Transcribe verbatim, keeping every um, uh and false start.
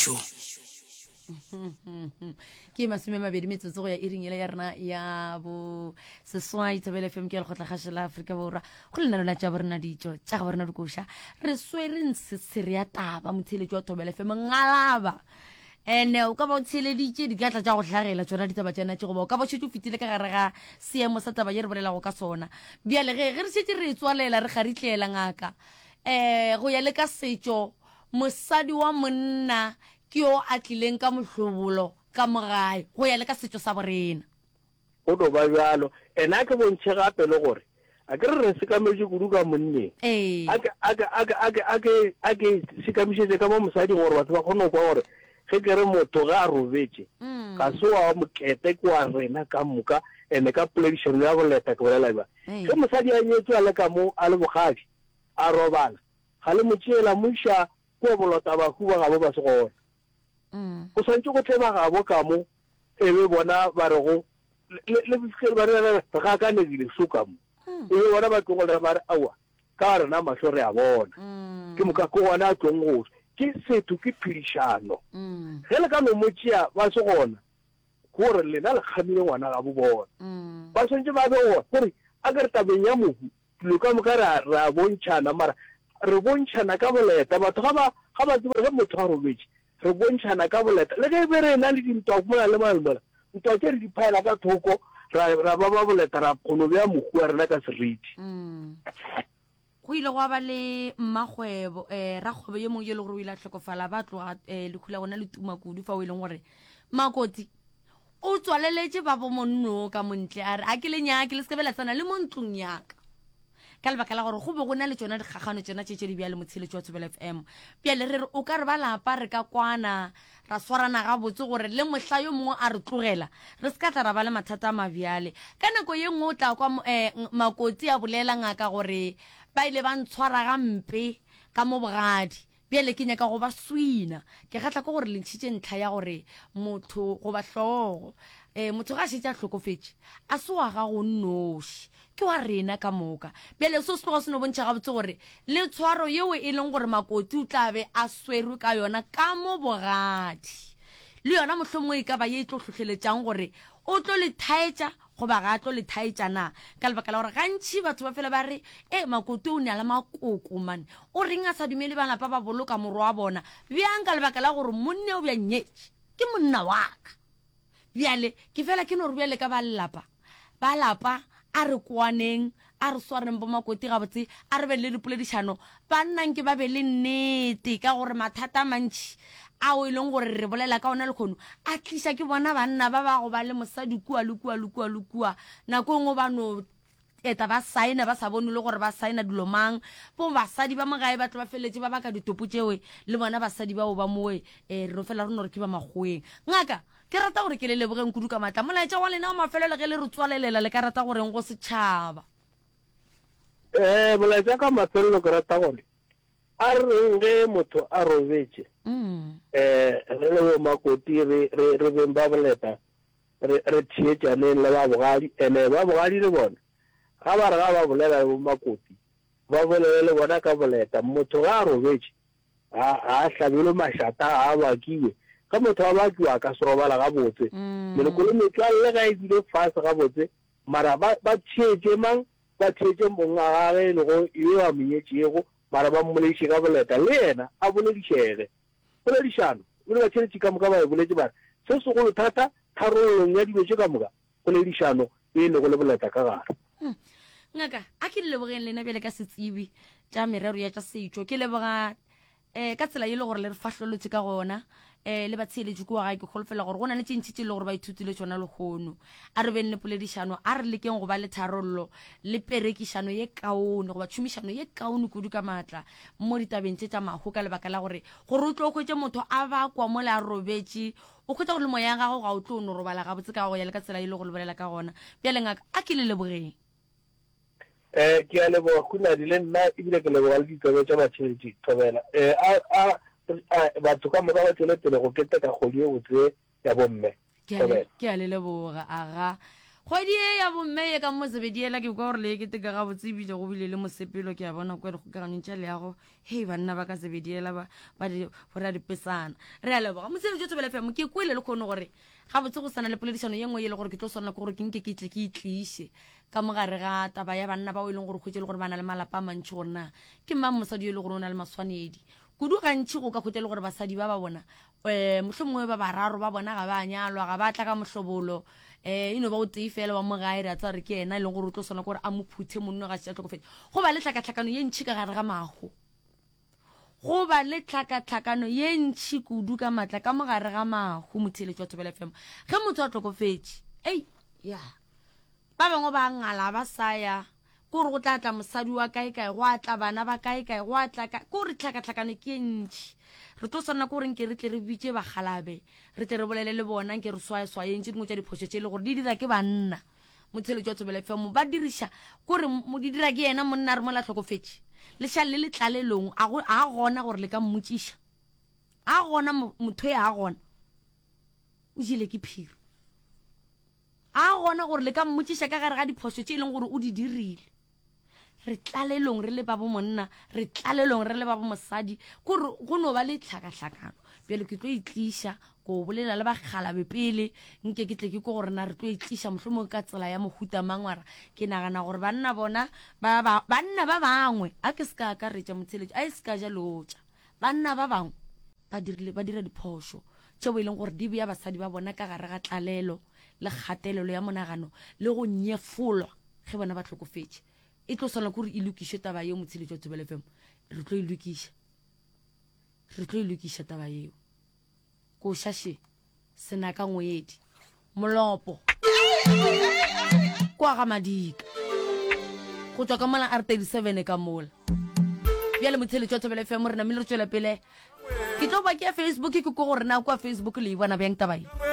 show ke masome mabedi metsotso go ya iring ile ya rena ya bo seswai Thobela F M ke le khotla khashela Afrika borwa go le nna la tsa borena dijo tsa ga borena dikosha re swere ntse se re ya taba mothele jwa Thobela F M ngalaba ene o ka ba tshele ditse di gatla tsa go tlhagela tsona ditaba tsena tse go ba ka ba tshitse fitile ka gare ga seemo sa taba ye re bolela go ka sona bia le ge re setse re tswalela re garitlela ngaka eh go ya le ka setso mosadi wa monna ke yo a tlileng ka mohlobolo ka mogae go ya le ka setso sa borena go do ba jalo ena ke bontse gape le gore a ke re se ka metse kudu ka monna eh a a a a a a ke se ka metse ka mo mosadi gore batho ba kgone go gore ge ke re motho ga a robetse ka se wa mokete kwa rena ka muka ene ka prediction ya go leta ke bolela ba ge mosadi a nyetse a le ka mo a le bogadi a robala ga le motsela musha go bolota ba huwa ga bo ba se gona mm o santse go tseba ga bo ka mo e be bona ba re go le bifike ba re ga ka ne di suka mo e be bona ba tlogola ba re awa ka re na mahlo re a bona ke moka ko ona tlongo ke setho ke phidishano ge le ka no motšea ba se gona gore lena le kgamile ngwana ga bo bona ba santse ba be go gore a ka re tabeng ya mohu lo ka moka ra bontšhana mara re bontšhana ka boleta batho ga ba ga ba tseba ge motho a robetse re bontšhana ka boleta le ge be re na le dintwa mola le malmola ntwa ke re di phaela ka thoko ra ra ba ba boleta ra kgono bja mohu a rena ka seriti go ile go ba le mmagwebo eh ra kgwebo ye mongwe ye le gore o ile a tlhokofala ba tloga eh le khula gona le tuma kudu fa o ile gore makoti o tswaleletse ba bo monno ka montle a re a ke le nya ke le skebela tsana le montlong yaka ka lebaka la gore go be go na le tsona digagano tsena tse tse di bya le motsheletsi wa Thobela F M bja le re o ka re ba lapa re ka kwana ra swarana ga botse gore le mohlayo mongwe a re tlogela re ska tla ra ba le mathata a mabiale ka nako ye nngwe o tla kwa makoti a bolela ngaka gore ba ile ba ntshwara ga mpe ka mo bogadi bjale ke nyaka go ba swina ke gatla ko gore le ntshitse ntlha ya gore motho go ba hlogo eh motho ga se tsa hlokofetse a se wa ga go nnoshi ke wa rena ka moka bjale so se go se no bontša ga botse gore le tshwaro yeo e leng gore makoti o tla be a swerwe ka yona ka mo bogadi le yona mohlomong e ka ba ye tlo hlotlheletsang gore o tlo le thaetsa go ba ga tlo le thaetsana ka lebaka la gore gantši batho ba fela ba re e makoti o ne a le makoko man o reng a sa dumele bana ba ba boloka morwa wa bona bjang ka lebaka la gore monne o bja nyetse ke monna waka bjale ke fela ke no re bjale ka ba lelapa ba lapa a re kwaneng a re swareng bo makoti ga botse a re be le dipoledišano ba nnang ke ba be le nnete ka gore mathata mantši a o ileng gore re bolela ka ona le khono a tlisha ke bona banna ba ba go ba le mosadi kua le kua le kua le kua nako ngo ba no eta ba saina ba sa bone le gore ba saina dilomang bo basadi ba magae ba tla ba feletse ba baka ditopo tsewe le bona basadi ba o ba moe eh re fela re no re ke ba magweng ngaka ke rata gore ke le lebogeng kudu ka matla mona etsa wa lena o mafelelo ge le re tswalelela le ka rata gore ngo se tšhaba eh mola etsa ka mafelelo ke rata gore a re ge motho a robetse eh re le makoti re re re bemba boleta re re thietsaneng le ba bogadi ene ba bogadi le bona ga ba re ga ba bolela bo makoti ba bolele le bona ka boleta motho ga a robetse a a hlabile mashata a bakiwe ka motho a bakiwa ka se robala ga botse le go le metla le ga e dile fase ga botse mara ba ba thietse mang ba thietse monga ga le go yo a monyetsego mara ba mmoletse ka boleta le yena a boledišege poledišano o le ba tšheletse ka moka ba e boletse bara se se go thata tharolong ya dilo tše ka moka poledišano e le go le boleta ka gare ngaka a ke le lebogeng lena bjale ka setsibi tša merero ya tša setšo ke leboga eh ka tsela ye le gore le re fahlolotse ka gona eh le ba tsheletše kwa ga ke kgolofela gore go na le tše ntšhi tše le gore ba ithutile tsona le khono a re beng le poledišano a re lekeng go ba le tharollo le perekišano ye kaone go ba tšhomišano ye kaone kudu ka matla mo ditabeng tše tša mahu ka lebaka la gore gore o tlo o khwetse motho a ba kwa mo le a robetse o khwetsa gore le moya gago ga o tlo no robala ga botse ka go ya le ka tsela ye le go le bolela ka gona bjale ngaka a ke le lebogeng eh ke a leboga kuna di le nna ebile ke leboga le ditaba tša batšheletši Thobela eh a a batho ka moka ba tswele pele go keteka kgodi e botse ya bomme ke a le leboga a ga kgwedi e ya bomme e ka mo sebediela ke kwa gore le ke teka ga botsebile go bile le mosepelo ke a bona kwa dikgokagano tša leago hei banna ba ka sebediela ba bora dipesana re a leboga Mosebetsi Thobela F M ke kwele le kgone gore ga botse go sana le poledišano ye nngwe ye le gore ke tlo swana ke gore ke nke ke tle ke itliše ka mogare ga taba ya banna ba o e leng gore go le gore ba na le malapa a mantši gore na ke mang mosadi yo e le gore o na le maswanedi kudu gantši go ka khwete le gore basadi ba ba bona um mohlomongwe ba bararo ba bona ga ba nyalwa ga ba tla ka mohlobolo um ino ba o tei fela wa mogae re a tsa re ke ena e leng gore o tlo swana gore a mo phuthe monno ga se tlhokofetse go ba le tlhakatlhakano ye ntšhi ka gare ga mago go ba le tlhakatlhakano ye ntšhi kudu ka matla ka mogare ga mago Motheletši wa Thobela F M ge motho a tlhokofetse ei ya ba bangwe ba ngala ba saya gore go tla tla mosadi wa kae kae go atla bana ba kae kae go atla ka gore tlhakatlhakano ke ntšhi re tlo swana gore nke re tle re bitse bagalabe re tle re bolele le bona nke re swayeswaye ntše dingwe tša diphoso tše e le gore di dira ke banna Motheletši wa Thobela F M ba diriša gore mo di dira ke yena monna re mo la tlhokofetse lešha le letlalelong a gona gore le ka mmotšiša a gona motho e a gona o jile ke phiri a gona gore le ka mmotšiša ka gare ga diphoso tše e leng gore o di dirile re tlalelong re le ba bo monna re tlalelong re le ba bo mosadi gore go no ba le tlhakatlhakano pele ke tlo itliša ko bolela le bagalabe pele nke ke tle ke ko gore na re tlo itliša mohlomong ka tsela ya mohuta mangwara ke nagana gore banna bona banna ba bangwe a ke se ka akaretša Motheletši a e se ka ja lotša banna ba bangwe ba dira diphoso tšeo e leng gore di bea basadi ba bona ka gare ga tlalelo le kgatelelo ya monagano le go nyefolwa ge bona ba tlhokofetse e tlo swana gore e lokiše taba yeo Motheletši wa Thobela F M re tlo e lokiša re tlo e lokiša taba yeo ko šaše senaka ngwedi molopo kwa ga madika go tswa ka mola R thirty-seven ka mola bjale Motheletši wa Thobela F M re namile re tšwela pele ke tlo ba ke ya Facebook ke ko gore na kwa Facebook le e bona bjang taba ye